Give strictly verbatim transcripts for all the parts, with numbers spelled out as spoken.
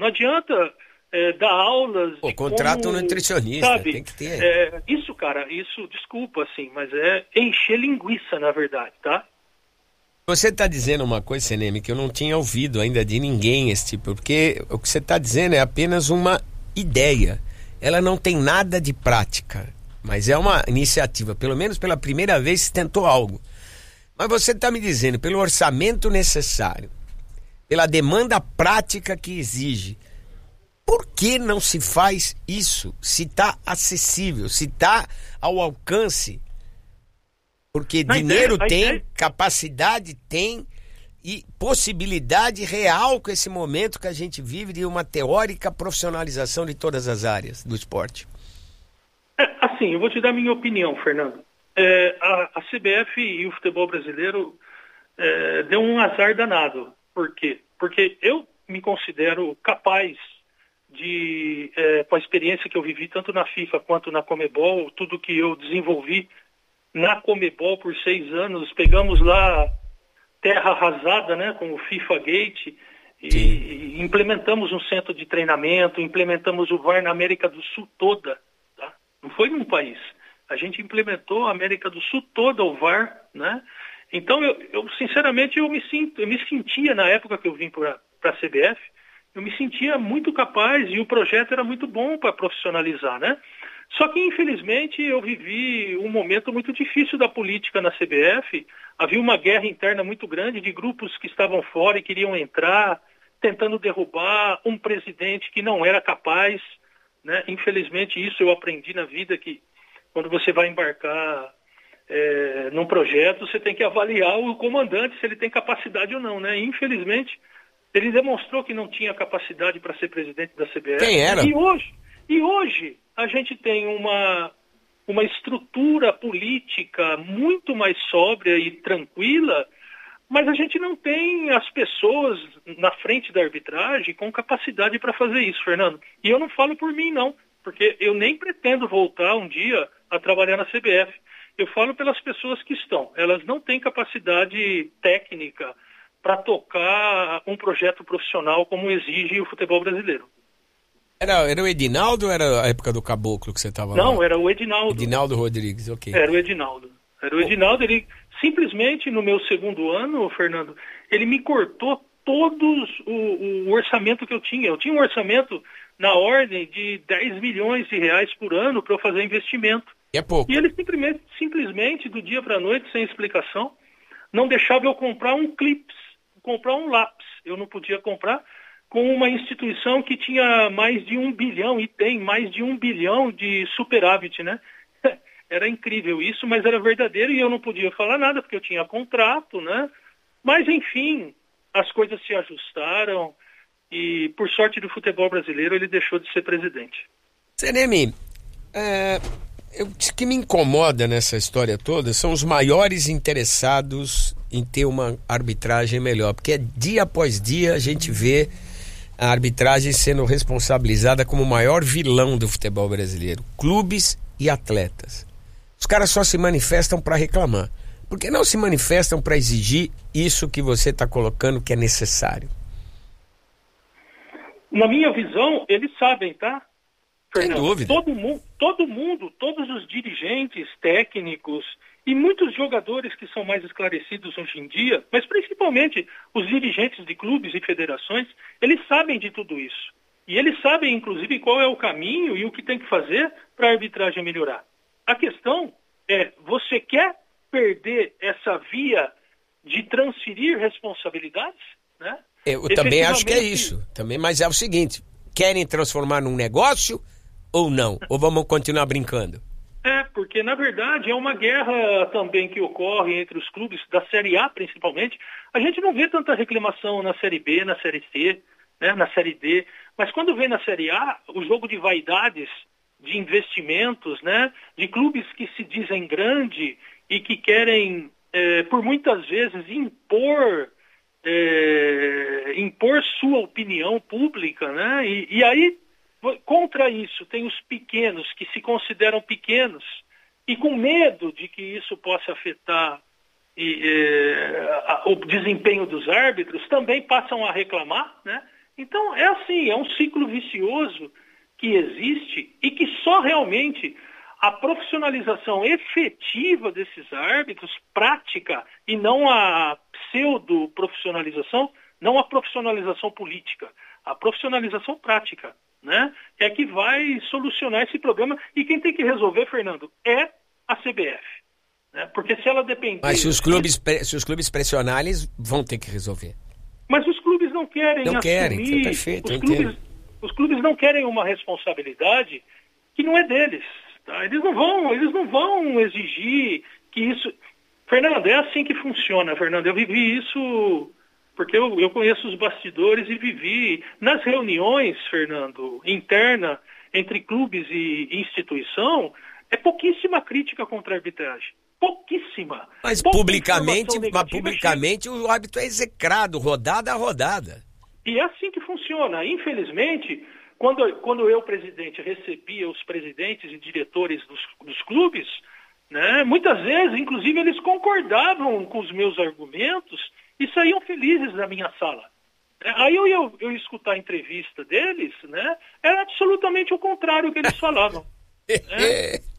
adianta é, dar aulas... Pô, contrato como, nutricionista, sabe, tem que ter. É, isso, cara, isso, desculpa, assim, mas é encher linguiça, na verdade, tá? Você está dizendo uma coisa, Seneme, que eu não tinha ouvido ainda de ninguém, esse tipo, porque o que você está dizendo é apenas uma ideia. Ela não tem nada de prática, mas é uma iniciativa. Pelo menos pela primeira vez se tentou algo. Mas você está me dizendo, pelo orçamento necessário, pela demanda prática que exige, por que não se faz isso? Se está acessível, se está ao alcance... Porque Na dinheiro ideia, tem, ideia... capacidade tem e possibilidade real com esse momento que a gente vive de uma teórica profissionalização de todas as áreas do esporte. É, assim, eu vou te dar a minha opinião, Fernando. É, a, a C B F e o futebol brasileiro é, deu um azar danado. Por quê? Porque eu me considero capaz de, é, com a experiência que eu vivi tanto na FIFA quanto na Conmebol, tudo que eu desenvolvi na Conmebol por seis anos, pegamos lá terra arrasada, né, com o FIFA Gate, e, e implementamos um centro de treinamento, implementamos o V A R na América do Sul toda, tá? Não foi num país. A gente implementou a América do Sul toda o V A R, né? Então, eu, eu sinceramente, eu me, sinto, eu me sentia, na época que eu vim para a C B F, eu me sentia muito capaz e o projeto era muito bom para profissionalizar, né? Só que, infelizmente, eu vivi um momento muito difícil da política na C B F. Havia uma guerra interna muito grande de grupos que estavam fora e queriam entrar, tentando derrubar um presidente que não era capaz, né? Infelizmente, isso eu aprendi na vida, que quando você vai embarcar é, num projeto, você tem que avaliar o comandante, se ele tem capacidade ou não, né? Infelizmente, ele demonstrou que não tinha capacidade para ser presidente da C B F. Quem era? E hoje, e hoje a gente tem uma, uma estrutura política muito mais sóbria e tranquila, mas a gente não tem as pessoas na frente da arbitragem com capacidade para fazer isso, Fernando. E eu não falo por mim, não, porque eu nem pretendo voltar um dia a trabalhar na C B F. Eu falo pelas pessoas que estão. Elas não têm capacidade técnica para tocar um projeto profissional como exige o futebol brasileiro. Era, era o Edinaldo ou era a época do Caboclo que você estava lá? Não, era o Edinaldo. Edinaldo Rodrigues, ok. Era o Edinaldo. Era o Edinaldo, ele simplesmente no meu segundo ano, Fernando, ele me cortou todos o, o orçamento que eu tinha. Eu tinha um orçamento na ordem de dez milhões de reais por ano para eu fazer investimento. E é pouco. E ele simplesmente, simplesmente, do dia para a noite, sem explicação, não deixava eu comprar um clips, comprar um lápis. Eu não podia comprar com uma instituição que tinha mais de um bilhão, e tem mais de um bilhão de superávit, né? Era incrível isso, mas era verdadeiro e eu não podia falar nada, porque eu tinha contrato, né? Mas, enfim, as coisas se ajustaram e, por sorte do futebol brasileiro, ele deixou de ser presidente. Seneme, é, eu, o que me incomoda nessa história toda são os maiores interessados em ter uma arbitragem melhor, porque dia após dia a gente vê a arbitragem sendo responsabilizada como o maior vilão do futebol brasileiro. Clubes e atletas. Os caras só se manifestam para reclamar. Por que não se manifestam para exigir isso que você está colocando que é necessário? Na minha visão, eles sabem, tá? Sem dúvida. Todo mundo, todo mundo, todos os dirigentes, técnicos e muitos jogadores que são mais esclarecidos hoje em dia, mas principalmente os dirigentes de clubes e federações, eles sabem de tudo isso. E eles sabem, inclusive, qual é o caminho e o que tem que fazer para a arbitragem melhorar. A questão é, você quer perder essa via de transferir responsabilidades? Né? Eu também acho que é isso. Também, mas é o seguinte, querem transformar num negócio ou não? Ou vamos continuar brincando? É, porque na verdade é uma guerra também que ocorre entre os clubes da Série A principalmente. A gente não vê tanta reclamação na Série B, na Série C, né, na Série D, mas quando vê na Série A, o jogo de vaidades, de investimentos, né, de clubes que se dizem grande e que querem, é, por muitas vezes, impor, é, impor sua opinião pública, né, e, e aí contra isso, tem os pequenos que se consideram pequenos e com medo de que isso possa afetar e, é, a, o desempenho dos árbitros, também passam a reclamar, né? Então, é assim, é um ciclo vicioso que existe e que só realmente a profissionalização efetiva desses árbitros, prática, e não a pseudo-profissionalização, não a profissionalização política, a profissionalização prática, né? É que vai solucionar esse problema. E quem tem que resolver, Fernando, é a C B F. Né? Porque se ela depender... Mas se os clubes, se os clubes pressionarem, eles vão ter que resolver. Mas os clubes não querem não assumir... Querem, perfeito, os, clubes, os clubes não querem uma responsabilidade que não é deles. Tá? Eles não vão, eles não vão exigir que isso... Fernando, é assim que funciona, Fernando. Eu vivi isso porque eu, eu conheço os bastidores e vivi nas reuniões, Fernando, interna entre clubes e instituição, é pouquíssima crítica contra a arbitragem. Pouquíssima. Mas Pouca publicamente, mas negativa, publicamente o árbitro é execrado, rodada a rodada. E é assim que funciona. Infelizmente, quando, quando eu, presidente, recebia os presidentes e diretores dos, dos clubes, né, muitas vezes, inclusive, eles concordavam com os meus argumentos e saíam felizes da minha sala. Aí eu ia eu escutar a entrevista deles, né, era absolutamente o contrário que eles falavam. né? é,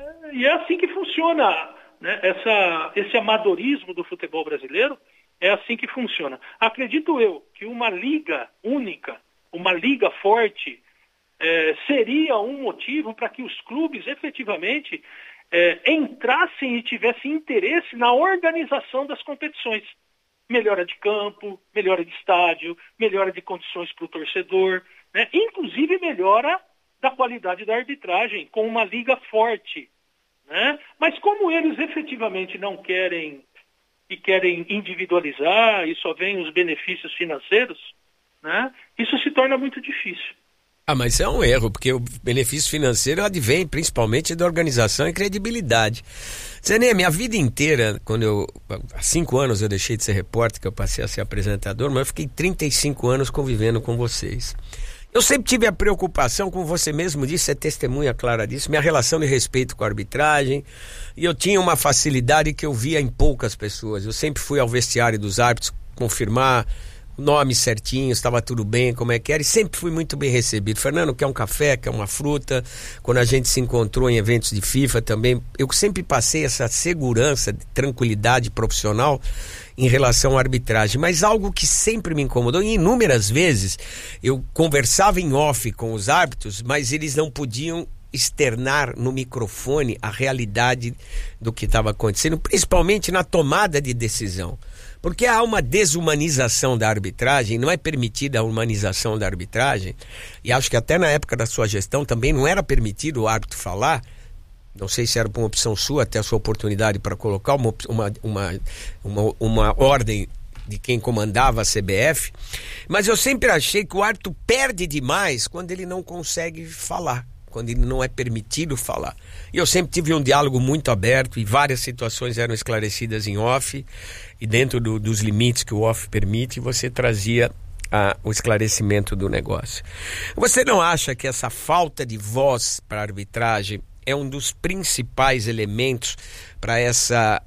e é assim que funciona, né, essa, esse amadorismo do futebol brasileiro. É assim que funciona. Acredito eu que uma liga única, uma liga forte, é, seria um motivo para que os clubes efetivamente é, entrassem e tivessem interesse na organização das competições. Melhora de campo, melhora de estádio, melhora de condições para o torcedor, né? Inclusive melhora da qualidade da arbitragem com uma liga forte. Né? Mas como eles efetivamente não querem... e querem individualizar e só vem os benefícios financeiros, né? Isso se torna muito difícil. Ah, mas é um erro, porque o benefício financeiro advém principalmente da organização e credibilidade. Zenê, minha vida inteira, quando eu, há cinco anos eu deixei de ser repórter, que eu passei a ser apresentador, mas eu fiquei trinta e cinco anos convivendo com vocês. Eu sempre tive a preocupação, como você mesmo disse, é testemunha clara disso, minha relação de respeito com a arbitragem, e eu tinha uma facilidade que eu via em poucas pessoas. Eu sempre fui ao vestiário dos árbitros confirmar o nome certinho, estava tudo bem, como é que era, e sempre fui muito bem recebido. Fernando, quer um café, quer uma fruta? Quando a gente se encontrou em eventos de FIFA também, eu sempre passei essa segurança, tranquilidade profissional em relação à arbitragem, mas algo que sempre me incomodou, e inúmeras vezes eu conversava em off com os árbitros, mas eles não podiam externar no microfone a realidade do que estava acontecendo, principalmente na tomada de decisão. Porque há uma desumanização da arbitragem, não é permitida a humanização da arbitragem, e acho que até na época da sua gestão também não era permitido o árbitro falar. Não sei se era por uma opção sua, até a sua oportunidade para colocar uma, uma, uma, uma, uma ordem de quem comandava a C B F, mas eu sempre achei que o árbitro perde demais quando ele não consegue falar, quando ele não é permitido falar. E eu sempre tive um diálogo muito aberto e várias situações eram esclarecidas em off, e dentro do, dos limites que o off permite, você trazia a, o esclarecimento do negócio. Você não acha que essa falta de voz para a arbitragem é um dos principais elementos para essa,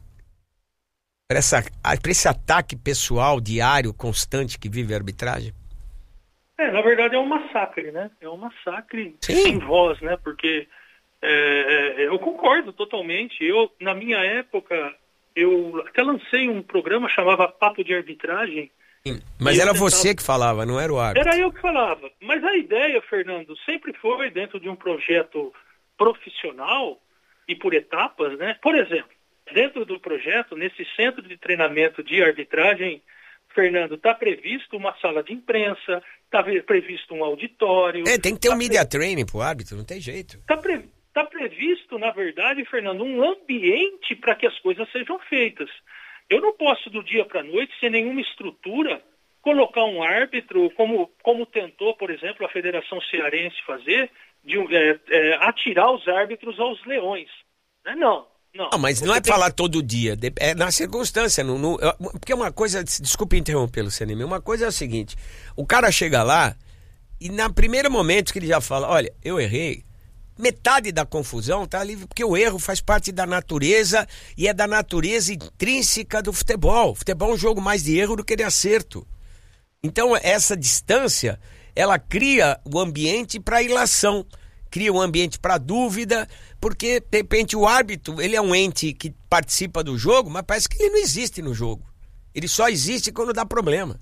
para essa, para esse ataque pessoal diário, constante que vive a arbitragem? É, na verdade é um massacre, né? É um massacre Sim. sem voz, né? Porque é, eu concordo totalmente. Eu, na minha época, eu até lancei um programa chamava Papo de Arbitragem. Sim, mas era tentava... você que falava, não era o árbitro. Era eu que falava. Mas a ideia, Fernando, sempre foi dentro de um projeto profissional e por etapas, né? Por exemplo, dentro do projeto, nesse centro de treinamento de arbitragem, Fernando, está previsto uma sala de imprensa, está previsto um auditório... É, tem que ter tá um media pre... training pro árbitro, não tem jeito. Está pre... tá previsto, na verdade, Fernando, um ambiente para que as coisas sejam feitas. Eu não posso, do dia para a noite, sem nenhuma estrutura, colocar um árbitro, como, como tentou, por exemplo, a Federação Cearense fazer, de é, é, atirar os árbitros aos leões. Não, não. Não, não, mas não é tem... falar todo dia, é na circunstância, no, no, porque uma coisa, desculpe interrompê-lo, Senime, uma coisa é o seguinte, o cara chega lá e no primeiro momento que ele já fala, olha, eu errei, metade da confusão tá ali, porque o erro faz parte da natureza e é da natureza intrínseca do futebol. O futebol é um jogo mais de erro do que de acerto. Então essa distância, ela cria o ambiente para ilação, cria um ambiente para dúvida, porque de repente o árbitro, ele é um ente que participa do jogo, mas parece que ele não existe no jogo. Ele só existe quando dá problema.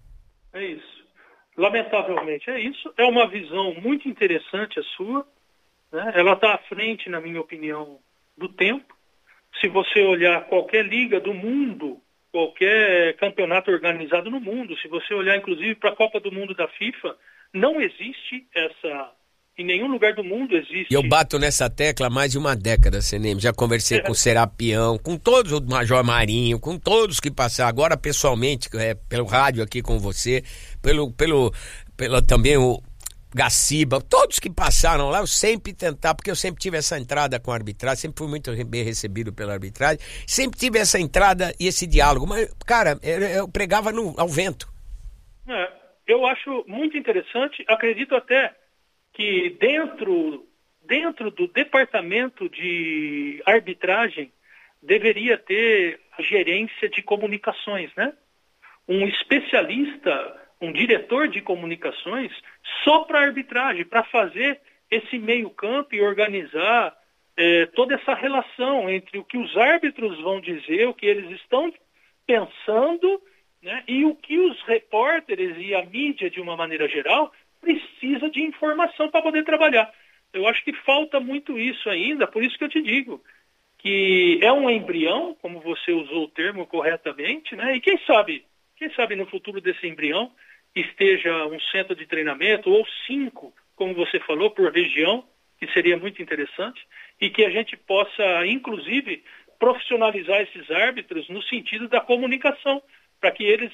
É isso. Lamentavelmente é isso. É uma visão muito interessante a sua, né? Ela está à frente, na minha opinião, do tempo. Se você olhar qualquer liga do mundo, qualquer campeonato organizado no mundo, se você olhar inclusive para a Copa do Mundo da FIFA, não existe essa... Em nenhum lugar do mundo existe... E eu bato nessa tecla há mais de uma década, C N M. Já conversei é. com o Serapião, com todos, o Major Marinho, com todos que passaram. Agora, pessoalmente, é, pelo rádio aqui com você, pelo, pelo, pelo também o Gaciba, todos que passaram lá, eu sempre tentar, porque eu sempre tive essa entrada com a arbitragem, sempre fui muito bem recebido pela arbitragem, sempre tive essa entrada e esse diálogo. Mas, cara, eu, eu pregava no, ao vento. É, eu acho muito interessante, acredito até... que dentro, dentro do departamento de arbitragem deveria ter a gerência de comunicações, né? Um especialista, um diretor de comunicações só para arbitragem, para fazer esse meio campo e organizar eh, toda essa relação entre o que os árbitros vão dizer, o que eles estão pensando, né? E o que os repórteres e a mídia, de uma maneira geral, precisa de informação para poder trabalhar. Eu acho que falta muito isso ainda, por isso que eu te digo que é um embrião, como você usou o termo corretamente, né? E quem sabe, quem sabe no futuro desse embrião esteja um centro de treinamento, ou cinco, como você falou, por região, que seria muito interessante, e que a gente possa, inclusive, profissionalizar esses árbitros no sentido da comunicação, para que eles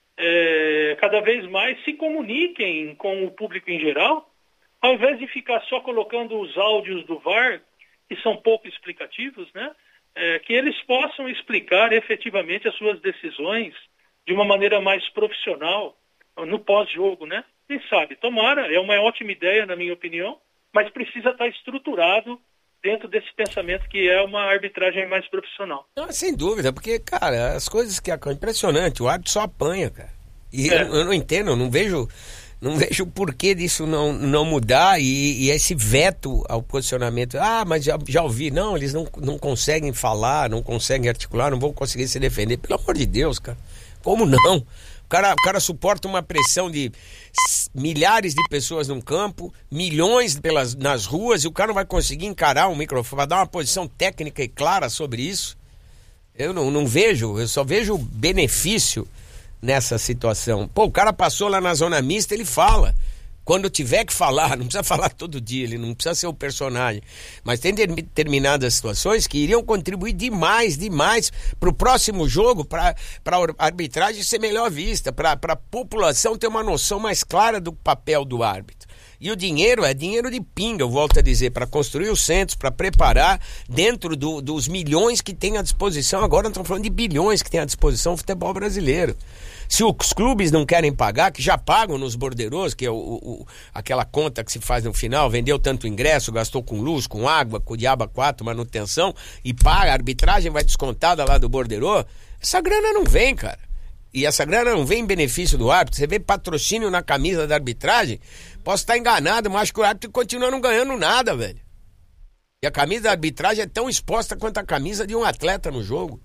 É, cada vez mais se comuniquem com o público em geral, ao invés de ficar só colocando os áudios do V A R, que são pouco explicativos, né? É, que eles possam explicar efetivamente as suas decisões de uma maneira mais profissional no pós-jogo, né? Quem sabe? Tomara, é uma ótima ideia, na minha opinião, mas precisa estar estruturado dentro desse pensamento que é uma arbitragem mais profissional. Não, sem dúvida, porque, cara, as coisas que... É impressionante, o árbitro só apanha, cara. E é. eu, eu não entendo, eu não vejo, não vejo o porquê disso não, não mudar e, e esse veto ao posicionamento. Ah, mas já, já ouvi. Não, eles não, não conseguem falar, não conseguem articular, não vão conseguir se defender. Pelo amor de Deus, cara. Como não? O cara, o cara suporta uma pressão de milhares de pessoas num campo, milhões pelas, nas ruas, e o cara não vai conseguir encarar um microfone, vai dar uma posição técnica e clara sobre isso. Eu não, não vejo, eu só vejo benefício nessa situação. Pô, o cara passou lá na zona mista, ele fala. Quando tiver que falar, não precisa falar todo dia, ele não precisa ser o personagem. Mas tem determinadas situações que iriam contribuir demais, demais para o próximo jogo, para a arbitragem ser melhor vista, para a população ter uma noção mais clara do papel do árbitro. E o dinheiro é dinheiro de pinga, eu volto a dizer, para construir os centros, para preparar dentro do, dos milhões que tem à disposição. Agora nós estamos falando de bilhões que tem à disposição o futebol brasileiro. Se os clubes não querem pagar, que já pagam nos borderôs, que é o, o, aquela conta que se faz no final, vendeu tanto ingresso, gastou com luz, com água, com o diaba quatro, manutenção, e paga, a arbitragem vai descontada lá do borderô, essa grana não vem, cara. E essa grana não vem em benefício do árbitro. Você vê patrocínio na camisa da arbitragem, posso estar enganado, mas acho que o árbitro continua não ganhando nada, velho. E a camisa da arbitragem é tão exposta quanto a camisa de um atleta no jogo.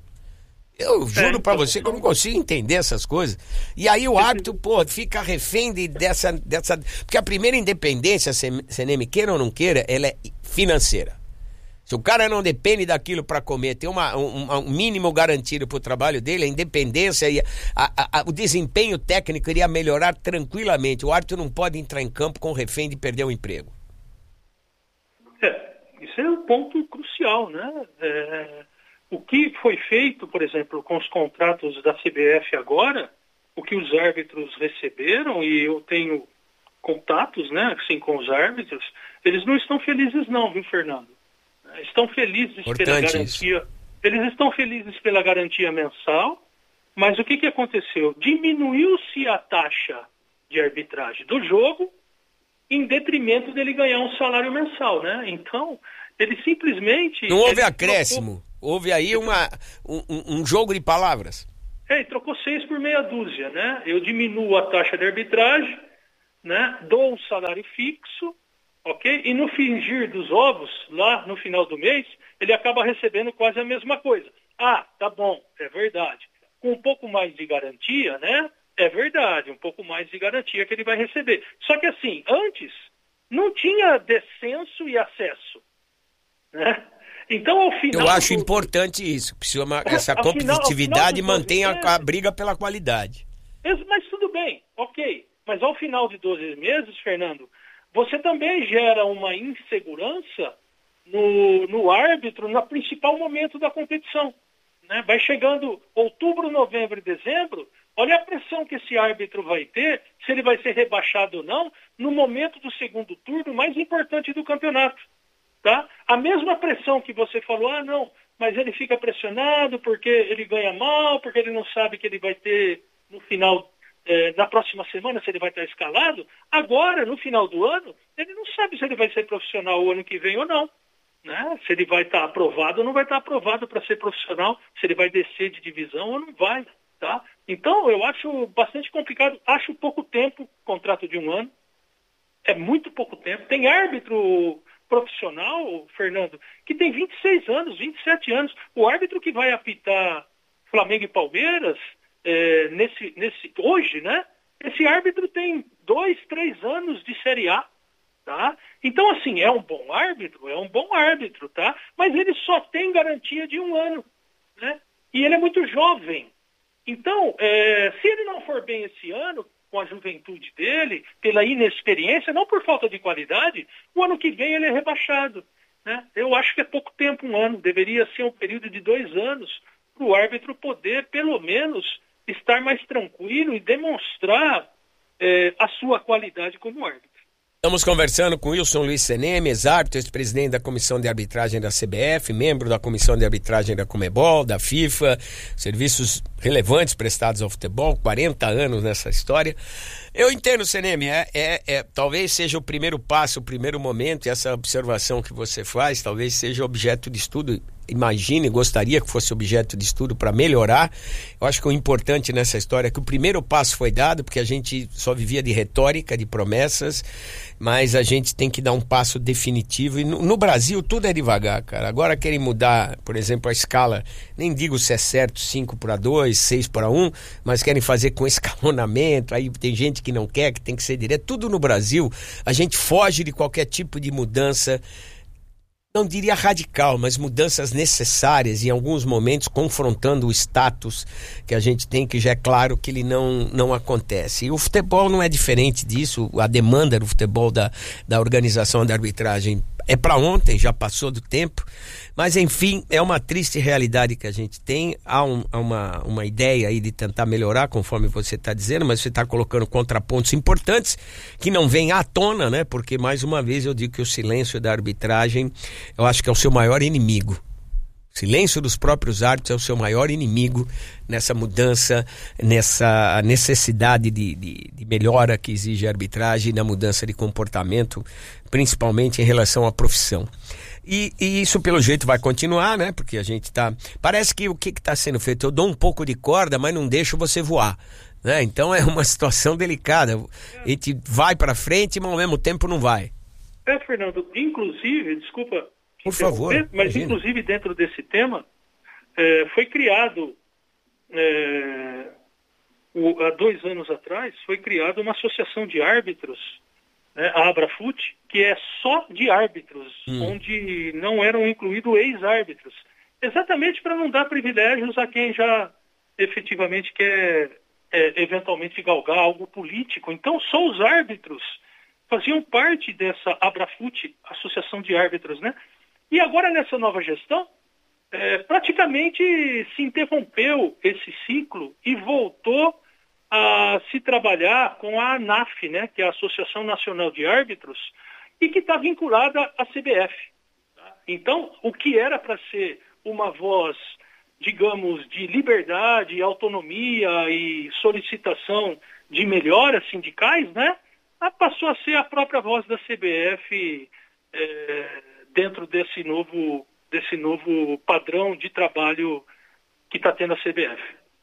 Eu juro pra você que eu não consigo entender essas coisas. E aí o árbitro, pô, fica refém de, dessa, dessa... Porque a primeira independência, C N M, queira ou não queira, ela é financeira. Se o cara não depende daquilo para comer, tem uma, um, um mínimo garantido pro trabalho dele, a independência e a, a, a, o desempenho técnico iria melhorar tranquilamente. O árbitro não pode entrar em campo com refém de perder o emprego. É, isso é um ponto crucial, né? É... O que foi feito, por exemplo, com os contratos da C B F agora, o que os árbitros receberam, e eu tenho contatos, né, assim, com os árbitros, eles não estão felizes não, viu, Fernando? Estão felizes Importante pela garantia, isso. Eles estão felizes pela garantia mensal, mas o que, que aconteceu? Diminuiu-se a taxa de arbitragem do jogo em detrimento dele ganhar um salário mensal, né? Então, ele simplesmente... Não houve acréscimo. Houve aí uma, um, um jogo de palavras. É, e trocou seis por meia dúzia, né? Eu diminuo a taxa de arbitragem, né? Dou um salário fixo, ok? E no fingir dos ovos, lá no final do mês, ele acaba recebendo quase a mesma coisa. Ah, tá bom, é verdade. Com um pouco mais de garantia, né? É verdade, um pouco mais de garantia que ele vai receber. Só que assim, antes não tinha descenso e acesso, né? Então, ao final... Eu acho do... importante isso, precisa uma, essa ao competitividade final, ao final mantém a, a briga pela qualidade. Mas tudo bem, ok. Mas ao final de doze meses, Fernando, você também gera uma insegurança no, no árbitro no principal momento da competição, né? Vai chegando outubro, novembro e dezembro, olha a pressão que esse árbitro vai ter, se ele vai ser rebaixado ou não, no momento do segundo turno mais importante do campeonato. Tá? A mesma pressão que você falou, ah não, mas ele fica pressionado porque ele ganha mal, porque ele não sabe que ele vai ter no final, eh, na próxima semana, se ele vai estar escalado. Agora, no final do ano, ele não sabe se ele vai ser profissional o ano que vem ou não, né? Se ele vai estar aprovado ou não vai estar aprovado para ser profissional, se ele vai descer de divisão ou não vai. Tá? Então, eu acho bastante complicado, acho pouco tempo, contrato de um ano, é muito pouco tempo. Tem árbitro profissional, Fernando, que tem vinte e seis anos, vinte e sete anos. O árbitro que vai apitar Flamengo e Palmeiras, é, nesse, nesse, hoje, né? Esse árbitro tem dois, três anos de Série A, tá? Então, assim, é um bom árbitro, é um bom árbitro, tá? Mas ele só tem garantia de um ano, né? E ele é muito jovem. Então, é, se ele não for bem esse ano, com a juventude dele, pela inexperiência, não por falta de qualidade, o ano que vem ele é rebaixado, né? Eu acho que é pouco tempo, um ano, deveria ser um período de dois anos para o árbitro poder, pelo menos, estar mais tranquilo e demonstrar é, a sua qualidade como árbitro. Estamos conversando com Wilson Luiz Seneme, ex-árbitro, ex-presidente da Comissão de Arbitragem da C B F, membro da Comissão de Arbitragem da Conmebol, da FIFA, serviços relevantes prestados ao futebol, quarenta anos nessa história. Eu entendo, Seneme, é, é, é, talvez seja o primeiro passo, o primeiro momento, e essa observação que você faz, talvez seja objeto de estudo. Imagine, gostaria que fosse objeto de estudo para melhorar. Eu acho que o importante nessa história é que o primeiro passo foi dado, porque a gente só vivia de retórica, de promessas, mas a gente tem que dar um passo definitivo. E no, no Brasil tudo é devagar, cara. Agora querem mudar, por exemplo, a escala, nem digo se é certo cinco para dois, seis para um, mas querem fazer com escalonamento. Aí tem gente que não quer, que tem que ser direto. Tudo no Brasil, a gente foge de qualquer tipo de mudança, não diria radical, mas mudanças necessárias, em alguns momentos confrontando o status que a gente tem, que já é claro que ele não, não acontece. E o futebol não é diferente disso, a demanda do futebol, da, da organização da arbitragem é para ontem, já passou do tempo, mas enfim, é uma triste realidade que a gente tem. Há um, uma, uma ideia aí de tentar melhorar, conforme você está dizendo, mas você está colocando contrapontos importantes que não vêm à tona, né? Porque, mais uma vez, eu digo que o silêncio da arbitragem, eu acho que é o seu maior inimigo. O silêncio dos próprios árbitros é o seu maior inimigo nessa mudança, nessa necessidade de, de, de melhora que exige a arbitragem, na mudança de comportamento, principalmente em relação à profissão. E, e isso, pelo jeito, vai continuar, né? Porque a gente tá... Parece que o que está sendo feito? Eu dou um pouco de corda, mas não deixo você voar, né? Então é uma situação delicada. A gente vai para frente, mas ao mesmo tempo não vai. É, Fernando, inclusive, desculpa... Por favor. Mas, imagina. Inclusive, dentro desse tema, é, foi criado, é, o, há dois anos atrás, foi criada uma associação de árbitros, né, a Abrafut, que é só de árbitros, hum. onde não eram incluídos ex-árbitros, exatamente para não dar privilégios a quem já efetivamente quer, é, eventualmente, galgar algo político. Então, só os árbitros faziam parte dessa Abrafut, Associação de Árbitros, né? E agora, nessa nova gestão, é, praticamente se interrompeu esse ciclo e voltou a se trabalhar com a ANAF, né, que é a Associação Nacional de Árbitros, e que está vinculada à C B F. Tá? Então, o que era para ser uma voz, digamos, de liberdade, autonomia e solicitação de melhoras sindicais, né, passou a ser a própria voz da C B F é, dentro desse novo, desse novo padrão de trabalho que está tendo a C B F.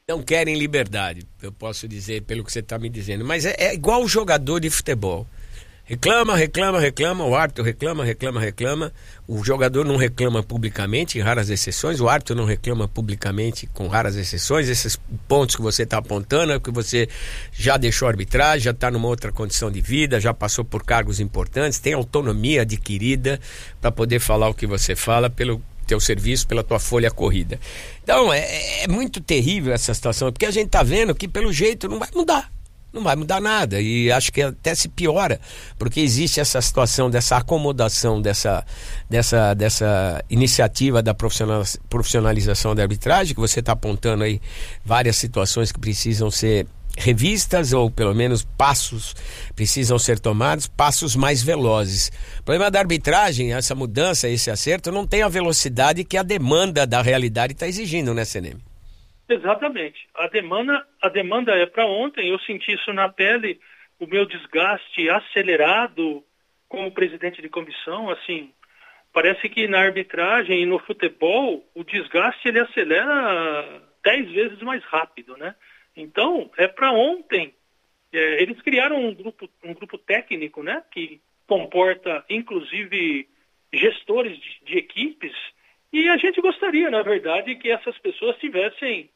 Não querem liberdade, eu posso dizer pelo que você está me dizendo. Mas é, é igual o jogador de futebol. Reclama, reclama, reclama, o árbitro reclama, reclama, reclama. O jogador não reclama publicamente, em raras exceções. O árbitro não reclama publicamente, com raras exceções. Esses pontos que você está apontando é que você já deixou a arbitragem, já está numa outra condição de vida, já passou por cargos importantes, tem autonomia adquirida para poder falar o que você fala pelo teu serviço, pela tua folha corrida. Então, é, é muito terrível essa situação, porque a gente está vendo que pelo jeito não vai mudar. Não vai mudar nada, e acho que até se piora, porque existe essa situação dessa acomodação, dessa, dessa, dessa iniciativa da profissionalização da arbitragem, que você está apontando aí várias situações que precisam ser revistas, ou pelo menos passos precisam ser tomados, passos mais velozes. O problema da arbitragem, essa mudança, esse acerto, não tem a velocidade que a demanda da realidade está exigindo, né, C N M? Exatamente. A demanda, a demanda é para ontem. Eu senti isso na pele, o meu desgaste acelerado como presidente de comissão. Assim, parece que na arbitragem e no futebol o desgaste ele acelera dez vezes mais rápido, né? Então, é para ontem. É, eles criaram um grupo, um grupo técnico, né, que comporta inclusive gestores de, de equipes, e a gente gostaria, na verdade, que essas pessoas tivessem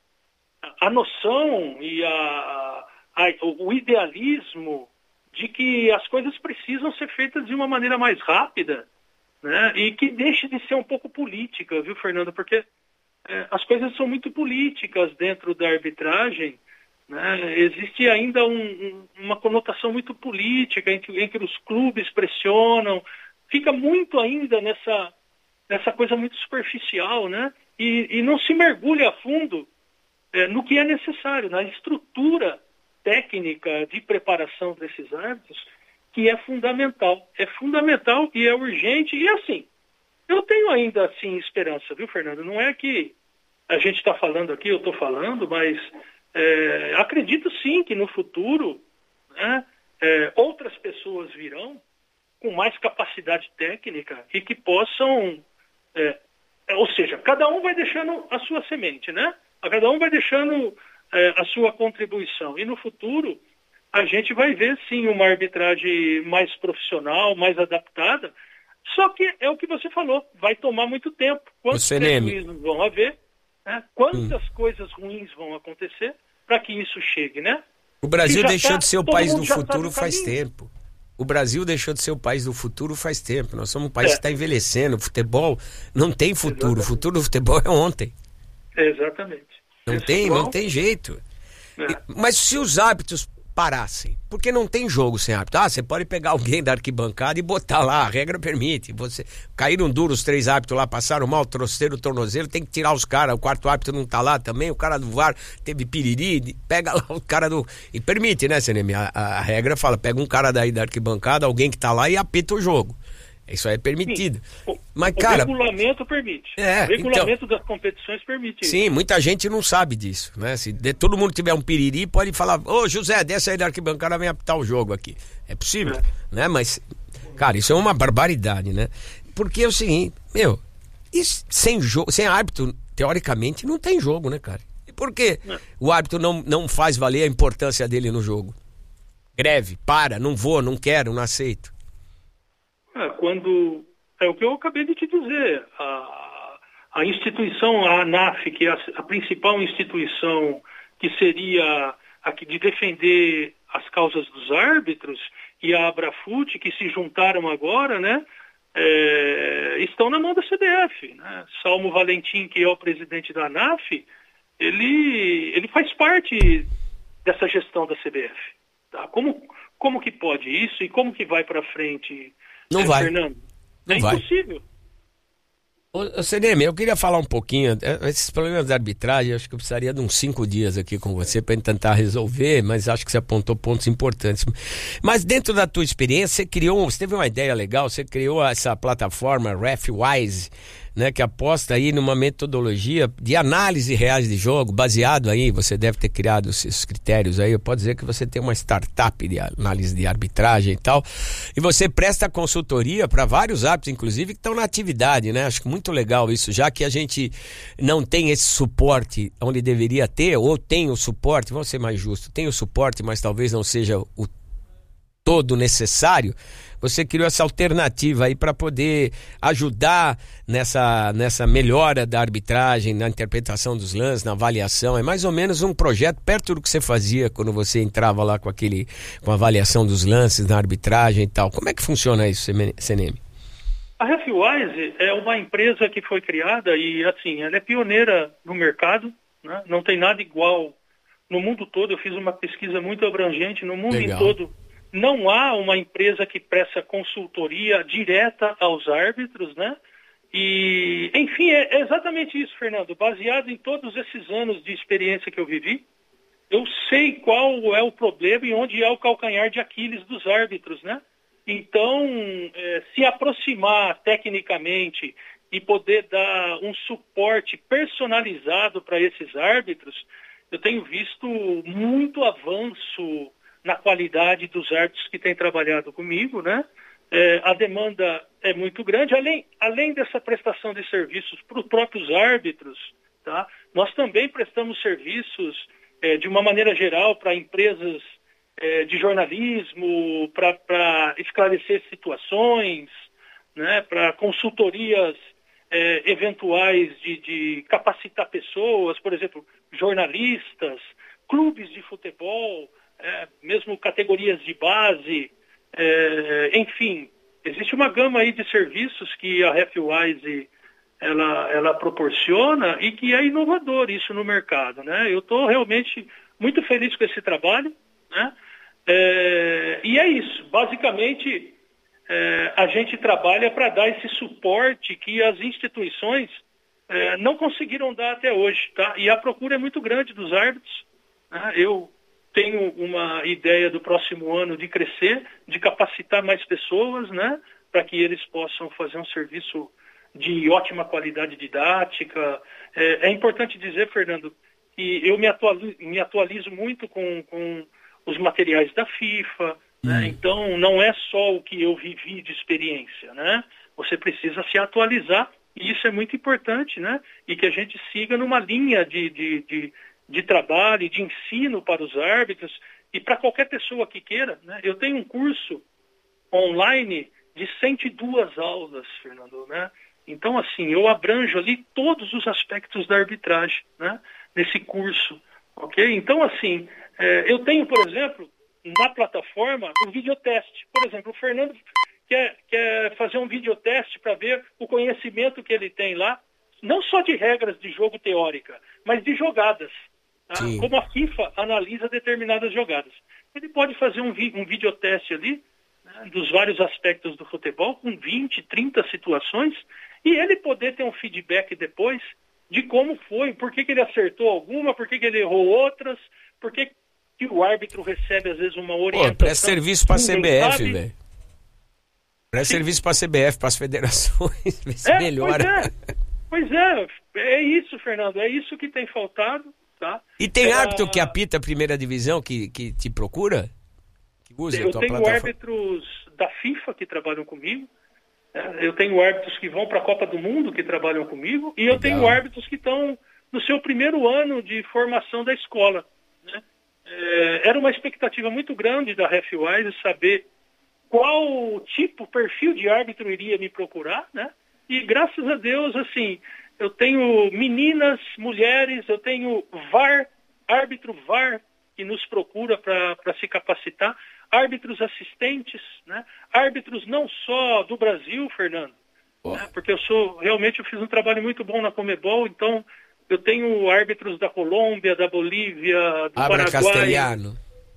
a noção e a, a, o idealismo de que as coisas precisam ser feitas de uma maneira mais rápida, né? E que deixe de ser um pouco política, viu, Fernando? Porque é, as coisas são muito políticas dentro da arbitragem, né? Existe ainda um, um, uma conotação muito política em que, em que os clubes pressionam, fica muito ainda nessa, nessa coisa muito superficial, né? E, e não se mergulha a fundo É, no que é necessário, na estrutura técnica de preparação desses árbitros, que é fundamental. É fundamental e é urgente. E assim, eu tenho ainda assim esperança, viu, Fernando? Não é que a gente está falando aqui, eu estou falando, mas é, acredito sim que no futuro, né, é, outras pessoas virão com mais capacidade técnica e que possam, é, ou seja, cada um vai deixando a sua semente, né? Cada um vai deixando é, a sua contribuição. E no futuro, a gente vai ver, sim, uma arbitragem mais profissional, mais adaptada. Só que é o que você falou, vai tomar muito tempo. Quantos prejuízos vão haver, né? Quantas hum. coisas ruins vão acontecer para que isso chegue, né? O Brasil deixou tá, de ser o país do futuro faz tempo. O Brasil deixou de ser o país do futuro faz tempo. Nós somos um país é. que está envelhecendo. O futebol não tem futuro. Exatamente. O futuro do futebol é ontem. Exatamente. Não Esse tem, futebol... não tem jeito. É. Mas se os árbitros parassem, porque não tem jogo sem árbitro. Ah, você pode pegar alguém da arquibancada e botar lá, a regra permite. Você caíram duro os três árbitros lá, passaram mal, trouxeram o tornozelo, tem que tirar os caras, o quarto árbitro não tá lá também, o cara do V A R teve piriri, pega lá o cara do... E permite, né, C N M? A, a regra fala, pega um cara daí da arquibancada, alguém que tá lá e apita o jogo. Isso aí é permitido. Sim. O, Mas, o cara, regulamento permite. É, o regulamento então, das competições permite sim, isso. muita gente não sabe disso, né? Se de, todo mundo tiver um piriri, pode falar, ô José, desce aí da arquibancada, vem apitar o jogo aqui. É possível, é. né? Mas, cara, isso é uma barbaridade, né? Porque é o seguinte, meu, isso, sem jogo, sem árbitro, teoricamente, não tem jogo, né, cara? E por que é. o árbitro não, não faz valer a importância dele no jogo? Greve, para, não vou, não quero, não aceito. É, quando, é o que eu acabei de te dizer, a, a instituição, a ANAF, que é a, a principal instituição que seria a que de defender as causas dos árbitros, e a Abrafut, que se juntaram agora, né, é, estão na mão da C B F. Né? Salmo Valentim, que é o presidente da ANAF, ele, ele faz parte dessa gestão da C B F. Tá? Como, como que pode isso e como que vai para frente? Não é, vai. Fernando? Não é vai. impossível. Ô, C N M, eu queria falar um pouquinho, esses problemas da arbitragem, acho que eu precisaria de uns cinco dias aqui com você para tentar resolver, mas acho que você apontou pontos importantes. Mas dentro da tua experiência, você criou, você teve uma ideia legal, você criou essa plataforma RefWise, né, que aposta aí numa metodologia de análise reais de jogo, baseado aí, você deve ter criado esses critérios aí, eu posso dizer que você tem uma startup de análise de arbitragem e tal, e você presta consultoria para vários árbitros, inclusive, que estão na atividade, né? Acho que muito legal isso, já que a gente não tem esse suporte onde deveria ter, ou tem o suporte, vamos ser mais justos, tem o suporte, mas talvez não seja o todo necessário, você criou essa alternativa aí para poder ajudar nessa, nessa melhora da arbitragem, na interpretação dos lances, na avaliação. É mais ou menos um projeto perto do que você fazia quando você entrava lá com aquele, com a avaliação dos lances, na arbitragem e tal. Como é que funciona isso, Seneme? A RefWise é uma empresa que foi criada e, assim, ela é pioneira no mercado, né? Não tem nada igual no mundo todo. Eu fiz uma pesquisa muito abrangente no mundo Legal. em todo. Não há uma empresa que presta consultoria direta aos árbitros, né? E, enfim, é exatamente isso, Fernando. Baseado em todos esses anos de experiência que eu vivi, eu sei qual é o problema e onde é o calcanhar de Aquiles dos árbitros, né? Então, é, se aproximar tecnicamente e poder dar um suporte personalizado para esses árbitros, eu tenho visto muito avanço na qualidade dos árbitros que têm trabalhado comigo, né? É, a demanda é muito grande, além, além dessa prestação de serviços para os próprios árbitros, tá? Nós também prestamos serviços é, de uma maneira geral para empresas é, de jornalismo, para esclarecer situações, né? Para consultorias é, eventuais de, de capacitar pessoas, por exemplo, jornalistas, clubes de futebol, É, mesmo categorias de base, é, enfim, existe uma gama aí de serviços que a RefWise ela, ela proporciona e que é inovador isso no mercado, né? Eu estou realmente muito feliz com esse trabalho, né? É, e é isso, basicamente é, a gente trabalha para dar esse suporte que as instituições é, não conseguiram dar até hoje, tá? E a procura é muito grande dos árbitros, né? Eu tenho uma ideia do próximo ano de crescer, de capacitar mais pessoas, né, para que eles possam fazer um serviço de ótima qualidade didática. É, é importante dizer, Fernando, que eu me atualizo, me atualizo muito com, com os materiais da FIFA, né? Hum. Então não é só o que eu vivi de experiência, né? Você precisa se atualizar e isso é muito importante, né? E que a gente siga numa linha de, de, de de trabalho e de ensino para os árbitros e para qualquer pessoa que queira, né? Eu tenho um curso online de cento e duas aulas, Fernando, né? Então, assim, eu abranjo ali todos os aspectos da arbitragem, né? Nesse curso, ok? Então, assim, é, eu tenho, por exemplo, na plataforma, um videoteste. Por exemplo, o Fernando quer, quer fazer um videoteste para ver o conhecimento que ele tem lá, não só de regras de jogo teórica, mas de jogadas. Tá? Como a FIFA analisa determinadas jogadas. Ele pode fazer um, vi- um videoteste ali, né, dos vários aspectos do futebol, com vinte, trinta situações, e ele poder ter um feedback depois de como foi, por que, que ele acertou alguma, por que, que ele errou outras, por que, que o árbitro recebe, às vezes, uma orientação. Pô, presta serviço para a C B F, velho. Presta serviço para a C B F, para as federações, ver se é, melhora. Pois é. pois é, é isso, Fernando, é isso que tem faltado. Tá? E tem é, árbitro que apita a primeira divisão que, que te procura? Que usa eu a tua tenho plataforma? árbitros da FIFA que trabalham comigo, né? Eu tenho árbitros que vão para a Copa do Mundo que trabalham comigo, e eu Legal. tenho árbitros que estão no seu primeiro ano de formação da escola, né? É, era uma expectativa muito grande da RefWise saber qual tipo, perfil de árbitro iria me procurar, né? E graças a Deus, assim, eu tenho meninas, mulheres, eu tenho V A R, árbitro V A R, que nos procura para se capacitar, árbitros assistentes, né? Árbitros não só do Brasil, Fernando, oh. né? Porque eu sou, realmente eu fiz um trabalho muito bom na Comebol, então eu tenho árbitros da Colômbia, da Bolívia, do Abra Paraguai, Castelhano.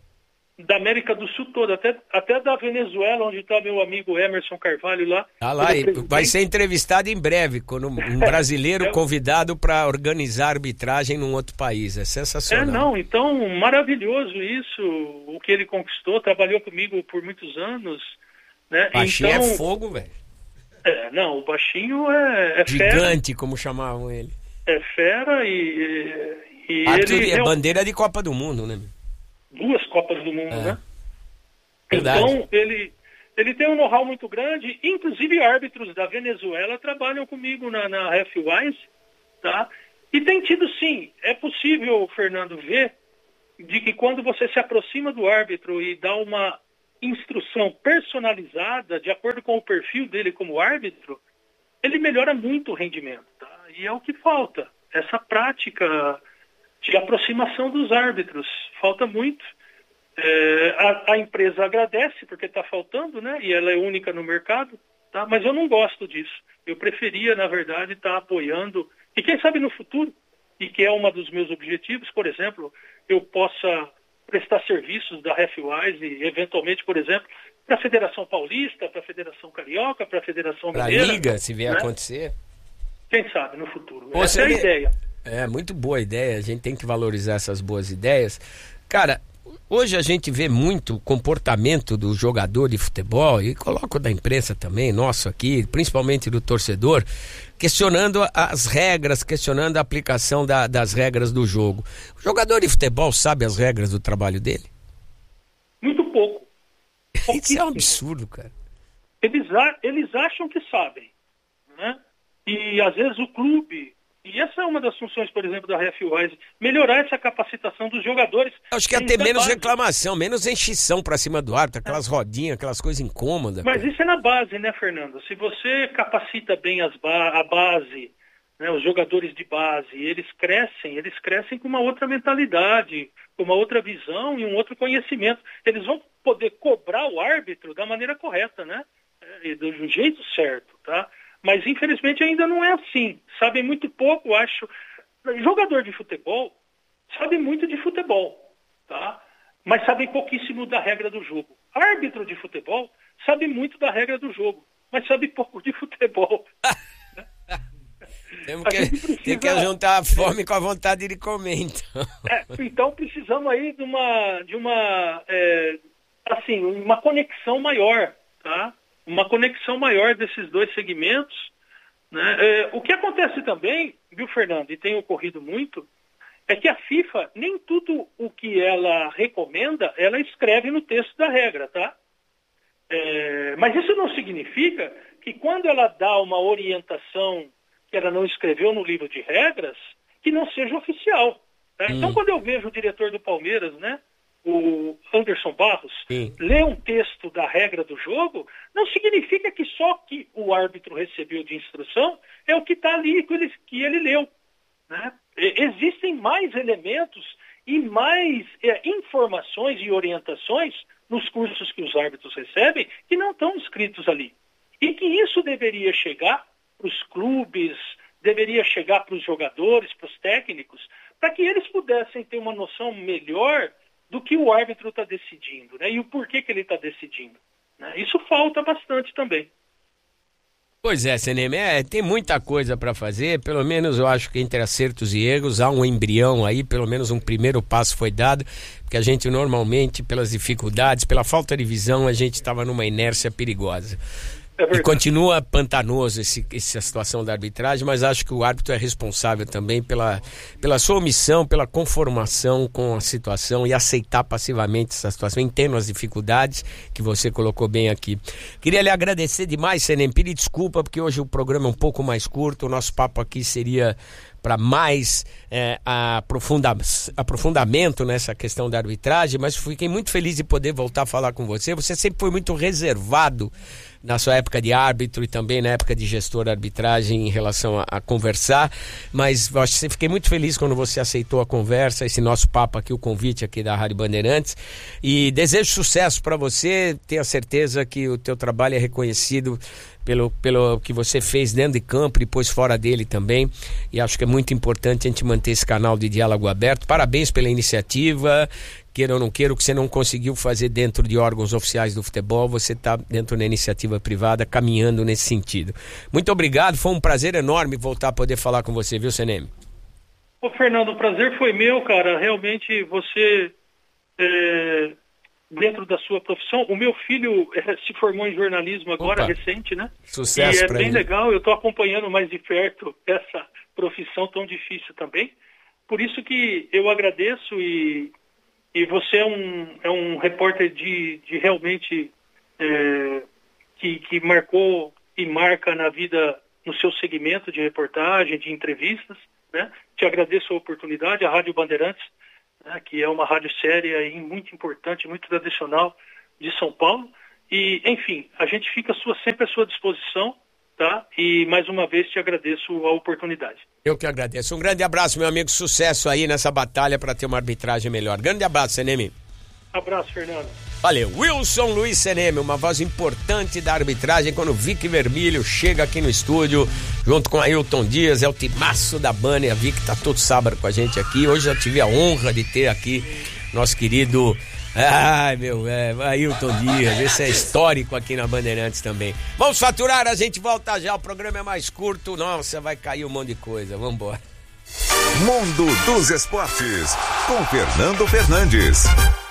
da América do Sul toda, até, até da Venezuela, onde está meu amigo Emerson Carvalho lá. Ah lá, e vai ser entrevistado em breve, quando um brasileiro é, convidado para organizar arbitragem num outro país. É sensacional. É, não, então, maravilhoso isso, o que ele conquistou, trabalhou comigo por muitos anos. Né? Axé então, é fogo, velho. É, não, o baixinho é, é Gigante, fera, como chamavam ele. é fera e, e Árbitro ele... é é bandeira de Copa do Mundo, né? duas Copas do Mundo, É. né? Verdade. Então, ele, ele tem um know-how muito grande, inclusive árbitros da Venezuela trabalham comigo na, na RefWise, tá? E tem tido, sim, é possível, Fernando, ver de que quando você se aproxima do árbitro e dá uma instrução personalizada, de acordo com o perfil dele como árbitro, ele melhora muito o rendimento, tá? E é o que falta, essa prática de aproximação dos árbitros, falta muito. É, a, a empresa agradece porque está faltando, né? E ela é única no mercado, tá? Mas eu não gosto disso. Eu preferia, na verdade, estar tá apoiando, e quem sabe no futuro, e que é um dos meus objetivos, por exemplo, eu possa prestar serviços da RefWise, eventualmente, por exemplo, para a Federação Paulista, para a Federação Carioca, para a Federação Pra Mineira. Liga, se vier né? a acontecer. Quem sabe no futuro. Ô, Essa é a Ceni- ideia. É, muito boa ideia, a gente tem que valorizar essas boas ideias. Cara, hoje a gente vê muito comportamento do jogador de futebol, e coloco da imprensa também, nosso aqui, principalmente do torcedor, questionando as regras, questionando a aplicação da- das regras do jogo. O jogador de futebol sabe as regras do trabalho dele? Muito pouco. Isso é um Pouquíssimo. absurdo, cara. Eles, a- eles acham que sabem, né? E às vezes o clube, e essa é uma das funções, por exemplo, da RefWise, melhorar essa capacitação dos jogadores. Eu acho que ia Isso ter é menos base. reclamação, menos enchição pra cima do árbitro, aquelas rodinhas, aquelas coisas incômodas. Mas cara. isso é na base, né, Fernando? Se você capacita bem as ba- a base, né, os jogadores de base, eles crescem, eles crescem com uma outra mentalidade, com uma outra visão e um outro conhecimento. Eles vão poder cobrar o árbitro da maneira correta, né? É, e do jeito certo, tá? Mas infelizmente ainda não é assim. Sabem muito pouco, acho. Jogador de futebol sabe muito de futebol, tá? Mas sabe pouquíssimo da regra do jogo. Árbitro de futebol sabe muito da regra do jogo, mas sabe pouco de futebol. Temos A que, gente precisa- tem que juntar a fome com a vontade de comer, então. É, então precisamos aí de uma, de uma, é, assim, uma conexão maior, tá? Uma conexão maior desses dois segmentos, né? É, o que acontece também, viu, Fernando, e tem ocorrido muito, é que a FIFA, nem tudo o que ela recomenda, ela escreve no texto da regra, tá? É, mas isso não significa que quando ela dá uma orientação que ela não escreveu no livro de regras, que não seja oficial. Tá? Hum. Então, quando eu vejo o diretor do Palmeiras, né, o Anderson Barros, Sim. ler um texto da regra do jogo, não significa que só que o árbitro recebeu de instrução é o que está ali que ele, que ele leu. Né? E- Existem mais elementos e mais é, informações e orientações nos cursos que os árbitros recebem que não estão escritos ali. E que isso deveria chegar para os clubes, deveria chegar para os jogadores, para os técnicos, para que eles pudessem ter uma noção melhor do que o árbitro está decidindo, né? E o porquê que ele está decidindo. Né? Isso falta bastante também. Pois é, Cenem, é, tem muita coisa para fazer, pelo menos eu acho que entre acertos e erros há um embrião aí, pelo menos um primeiro passo foi dado, porque a gente normalmente, pelas dificuldades, pela falta de visão, a gente estava numa inércia perigosa. É E verdade. continua pantanoso esse, essa situação da arbitragem, mas acho que o árbitro é responsável também pela, pela sua omissão, pela conformação com a situação e aceitar passivamente essa situação. Entendo as dificuldades que você colocou bem aqui. Queria lhe agradecer demais, Cenem, pedir desculpa, porque hoje o programa é um pouco mais curto, o nosso papo aqui seria para mais é, aprofunda, aprofundamento nessa questão da arbitragem, mas fiquei muito feliz de poder voltar a falar com você. Você sempre foi muito reservado na sua época de árbitro e também na época de gestor de arbitragem em relação a, a conversar, mas eu acho que fiquei muito feliz quando você aceitou a conversa, esse nosso papo aqui, o convite aqui da Rádio Bandeirantes, e desejo sucesso para você, tenha certeza que o teu trabalho é reconhecido pelo, pelo que você fez dentro de campo e depois fora dele também, e acho que é muito importante a gente manter esse canal de diálogo aberto. Parabéns pela iniciativa, queira ou não queira, o que você não conseguiu fazer dentro de órgãos oficiais do futebol, você está dentro da iniciativa privada, caminhando nesse sentido. Muito obrigado, foi um prazer enorme voltar a poder falar com você, viu, Cenem? Ô, Fernando, o prazer foi meu, cara. Realmente você é, dentro da sua profissão. O meu filho é, se formou em jornalismo agora, Opa. recente, né? Sucesso e é pra bem ele. legal, eu estou acompanhando mais de perto essa profissão tão difícil também. Por isso que eu agradeço e, e você é um, é um repórter de, de realmente é, que, que marcou e marca na vida, no seu segmento de reportagem, de entrevistas, né? Te agradeço a oportunidade, a Rádio Bandeirantes, né, que é uma rádio séria e muito importante, muito tradicional de São Paulo. E, enfim, a gente fica sua, sempre à sua disposição, tá? E, mais uma vez, te agradeço a oportunidade. Eu que agradeço. Um grande abraço, meu amigo. Sucesso aí nessa batalha para ter uma arbitragem melhor. Grande abraço, Seneme. Abraço, Fernando. Valeu. Wilson Luiz Seneme, uma voz importante da arbitragem quando o Vic Vermelho chega aqui no estúdio, junto com Ailton Dias, é o timaço da Banda, e a Vic tá todo sábado com a gente aqui. Hoje eu tive a honra de ter aqui nosso querido, ai meu, é, Ailton Dias, esse é histórico aqui na Bandeirantes também. Vamos faturar, a gente volta já, o programa é mais curto, nossa, vai cair um monte de coisa, vamos embora. Mundo dos Esportes, com Fernando Fernandes.